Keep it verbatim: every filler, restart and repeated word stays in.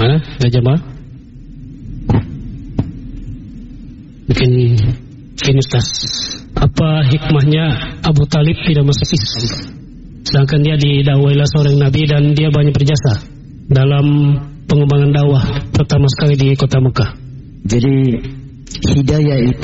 Hah? Ya jemaah? Mungkin Mungkin Ustaz, apa hikmahnya Abu Talib tidak masuk Islam? Sedangkan dia didakwailah seorang Nabi dan dia banyak berjasa dalam pengembangan dakwah pertama sekali di kota Mekah. Jadi hidayah itu